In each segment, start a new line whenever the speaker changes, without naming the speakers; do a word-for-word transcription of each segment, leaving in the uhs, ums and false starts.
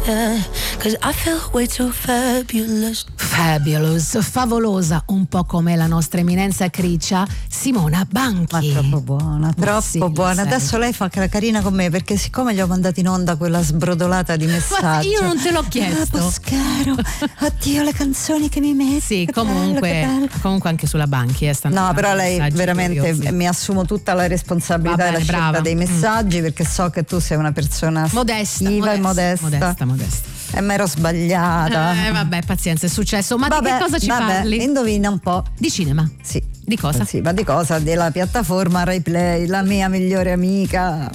yeah, cause I feel way too fabulous.
Fabulous, favolosa, un po' come la nostra eminenza Criccia, Simona Banchi.
Ma troppo buona, troppo
sì,
buona. Adesso lei fa la carina con me, perché siccome gli ho mandato in onda quella sbrodolata di messaggi.
Ma io non te l'ho chiesto.
Ah, Boscaro, oddio, le canzoni che mi metti.
Sì,
che
comunque,
bello, che bello.
comunque anche sulla Banchi eh, stanno.
No, però lei veramente
curiosi.
mi assumo tutta la responsabilità
Va
della
bene,
scelta
brava.
dei messaggi, mm. perché so che tu sei una persona
modesta,
viva
modesta,
e modesta.
modesta, modesta.
E mi ero sbagliata.
Eh, vabbè, pazienza, è successo. Ma
vabbè,
di che cosa ci
vabbè,
parli?
Indovina un po'.
Di cinema?
Sì.
Di cosa?
Sì, ma di cosa? Della piattaforma Rai Play, la mia migliore amica.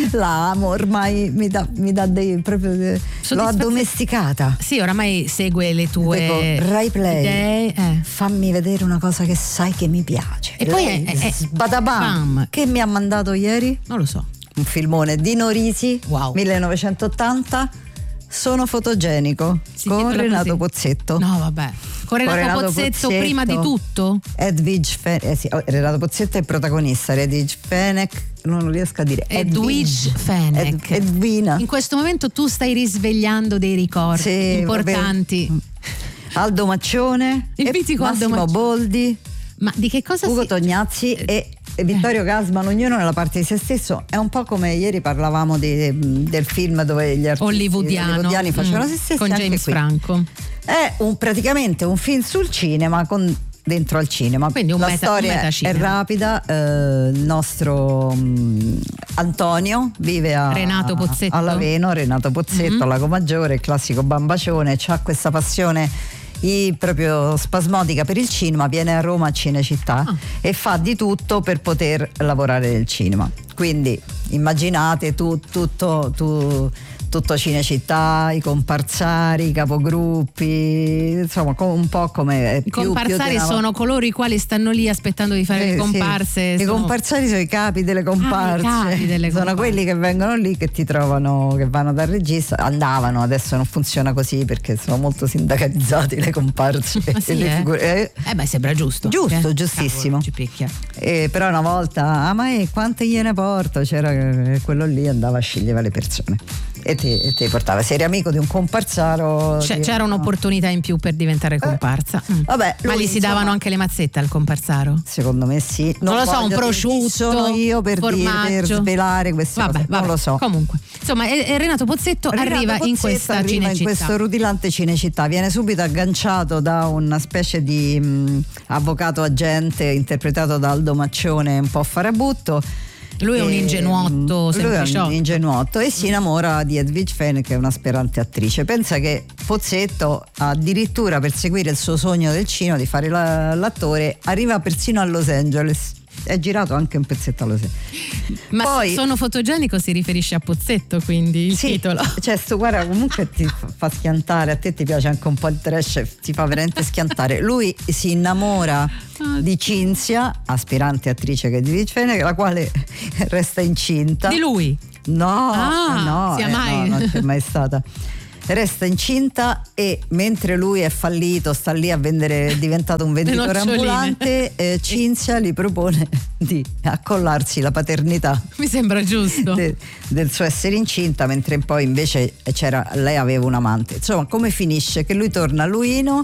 La amo, ormai mi dà, mi dà dei proprio. L'ho addomesticata.
Sì, oramai segue le tue
Dico, Rai Play.
idee. Eh.
Fammi vedere una cosa che sai che mi piace.
E poi è, è, è
Sbadabam. Che mi ha mandato ieri?
Non lo so.
Un filmone di Norisi,
wow.
millenovecentottanta. Sono fotogenico,
si
con Renato
così.
Pozzetto.
No, vabbè. Con Renato,
con Renato
Pozzetto,
Pozzetto
prima di tutto?
Edwige Fenech. Eh sì, Renato Pozzetto è il protagonista. Edwige Fenech, non riesco a dire.
Edwige Fenech.
Ed, Edwina.
In questo momento tu stai risvegliando dei ricordi
sì,
importanti.
Vabbè. Aldo Maccione,
il mitico Aldo
Massimo
Maccione.
Boldi.
Ma di che cosa
Ugo
si...
Tognazzi e E Vittorio Gassman, ognuno nella parte di se stesso. È un po' come ieri parlavamo di, del film dove gli artisti
hollywoodiano,
hollywoodiani facevano
mm,
se stessi,
con James
qui.
Franco.
È un, praticamente un film sul cinema con dentro al cinema.
Quindi un
la
meta,
storia
un
è rapida. Eh, il nostro um, Antonio vive a
Renato Pozzetto.
a Laveno, Renato Pozzetto, mm-hmm. a Lago Maggiore, il classico bambacione, c'ha questa passione I proprio spasmodica per il cinema, viene a Roma a Cinecittà ah. e fa di tutto per poter lavorare nel cinema. Quindi immaginate tu, tutto, tu, tutto Cinecittà, i comparsari, i capogruppi, insomma un po' come
i
più,
comparsari
più una...
sono coloro i quali stanno lì aspettando di fare
eh,
le comparse.
Sì.
Sono...
I comparsari sono i capi delle comparse,
ah, capi delle
sono
comparse.
quelli che vengono lì, che ti trovano, che vanno dal regista, andavano, adesso non funziona così perché sono molto sindacalizzati le comparse.
Ah, sì,
e le
eh?
figure. Eh,
eh beh, sembra giusto.
Giusto,
eh?
giustissimo.
Cavolo, ci picchia.
Eh, però una volta, ah ma eh, quante gliene porto? C'era eh, quello lì andava a scegliere le persone e ti, e ti portava. Se eri amico di un comparsaro
C'è,
ti,
c'era un'opportunità in più per diventare comparsa.
eh, vabbè, lui,
ma gli si
insomma,
davano anche le mazzette al comparsaro?
Secondo me sì.
Non, non lo so, un prosciutto,
sono io per, dire, per svelare queste
vabbè,
cose.
Vabbè.
Non lo so.
Comunque, insomma, e, e Renato Pozzetto
Renato
arriva
Pozzetto
in questa
arriva
Cinecittà.
in questo rutilante Cinecittà, viene subito agganciato da una specie di mh, avvocato agente interpretato da Aldo Maccione, un po' farabutto.
Lui è un ingenuotto,
lui è
sempliciotto.
un ingenuotto e si innamora di Edwige Fenech, che è un'aspirante attrice. Pensa che Pozzetto, addirittura per seguire il suo sogno del cinema di fare la, l'attore, arriva persino a Los Angeles. È girato anche un pezzetto a Los Angeles.
Ma
poi,
sono fotogenico si riferisce a Pozzetto, quindi il
sì,
titolo.
Cioè sto guarda comunque ti fa schiantare, a te ti piace anche un po' il trash, ti fa veramente schiantare. Lui si innamora
ah.
di Cinzia, aspirante attrice che è di Edwige Fenech, la quale resta incinta.
Di lui?
No,
ah,
no,
sia
eh,
mai.
no, non c'è mai stata. Resta incinta e mentre lui è fallito, sta lì a vendere, è diventato un venditore ambulante, eh, Cinzia gli propone di accollarsi la paternità.
Mi sembra giusto.
De, del suo essere incinta, mentre poi invece c'era, lei aveva un amante. Insomma, come finisce? Che lui torna a Luino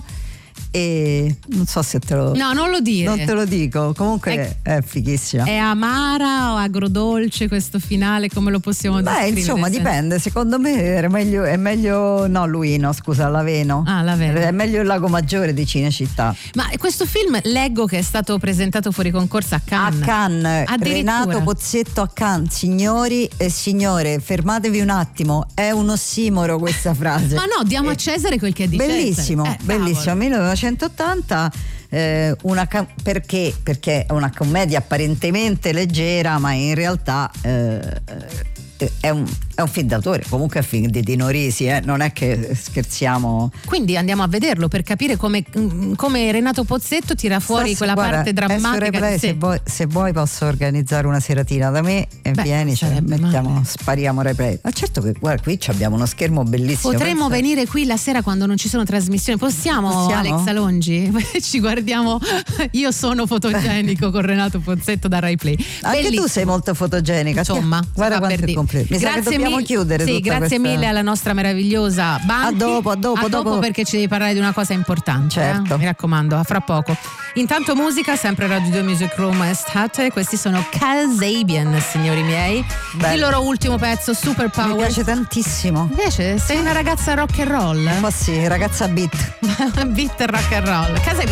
e non so se te lo
no non lo dire
non te lo dico, comunque è, è fighissima.
È amara o agrodolce questo finale, come lo possiamo descrivere?
Beh, insomma, dipende. Secondo me era meglio, è meglio no Luino, scusa, Laveno.
Ah, Laveno.
È meglio il Lago Maggiore di Cinecittà.
Ma questo film leggo che è stato presentato fuori concorso a Cannes.
A Cannes, Renato Pozzetto a Cannes. Signori e signore, fermatevi un attimo, è un ossimoro questa frase.
Ma no, diamo a Cesare quel che è di
bellissimo,
Cesare. Eh,
bellissimo. millenovecentottanta eh, una perché? Perché è una commedia apparentemente leggera, ma in realtà eh, è un, è un film d'autore, comunque è un film di Dino Risi, eh? Non è che scherziamo.
Quindi andiamo a vederlo per capire come, come Renato Pozzetto tira fuori
Stas,
quella
guarda,
parte drammatica
Play,
di sé.
se, vuoi, se vuoi posso organizzare una seratina da me e
Beh,
vieni, cioè, mettiamo,
male.
spariamo Rai Play. Ma certo che guarda, qui abbiamo uno schermo bellissimo.
Potremmo
pensa.
venire qui la sera quando non ci sono trasmissioni. Possiamo,
Possiamo?
Alex Alongi? Ci guardiamo Io sono fotogenico con Renato Pozzetto da Rai Play.
Anche
Bellissimo.
Tu sei molto fotogenica.
Insomma,
guarda
per
quanto è completo. Mi
Grazie
sa che dobbiamo dobbiamo
mille,
chiudere.
Sì,
tutta
grazie
questa...
mille alla nostra meravigliosa Banti.
A dopo, a dopo,
a dopo,
dopo.
perché ci devi parlare di una cosa importante.
Certo.
Eh? Mi raccomando, a fra poco. Intanto musica, sempre Radio due Music Room Estate. Questi sono Kasabian, signori miei.
Bello.
Il loro ultimo pezzo, Super Power.
Mi piace tantissimo.
Invece sei una ragazza rock and roll?
Un po' sì, ragazza beat.
Beat rock and roll. Kasabian.